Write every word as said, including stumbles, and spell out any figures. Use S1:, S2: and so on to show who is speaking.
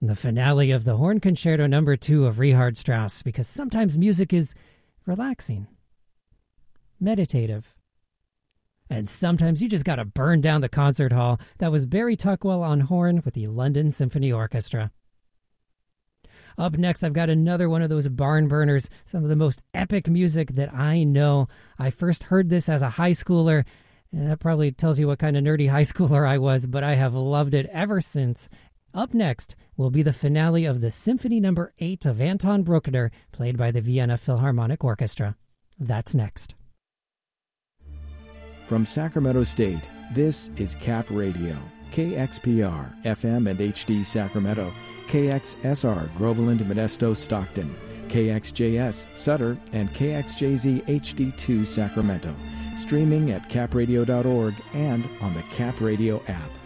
S1: the finale of the Horn Concerto number two of Richard Strauss, because sometimes music is relaxing, meditative, and sometimes you just got to burn down the concert hall. That was Barry Tuckwell on horn with the London Symphony Orchestra. Up next, I've got another one of those barn burners, some of the most epic music that I know. I first heard this as a high schooler. And that probably tells you what kind of nerdy high schooler I was, but I have loved it ever since. Up next will be the finale of the Symphony Number eight of Anton Bruckner, played by the Vienna Philharmonic Orchestra. That's next.
S2: From Sacramento State, this is Cap Radio, K X P R, F M and H D Sacramento, K X S R, Groveland, Modesto, Stockton, K X J S, Sutter, and K X J Z H D two, Sacramento. Streaming at cap radio dot org and on the Cap Radio app.